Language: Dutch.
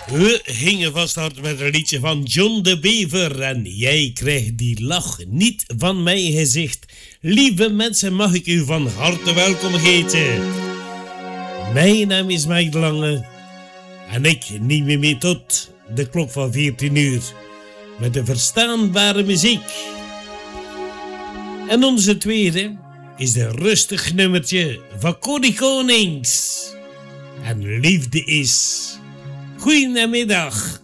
We gingen van start met een liedje van John de Bever. En jij krijgt die lach niet van mijn gezicht. Lieve mensen, mag ik u van harte welkom heten. Mijn naam is Mike Lange. En ik neem u mee tot de klok van 14 uur. Met de verstaanbare muziek. En onze tweede is de rustig nummertje van Corrie Konings. En liefde is. Goedemiddag.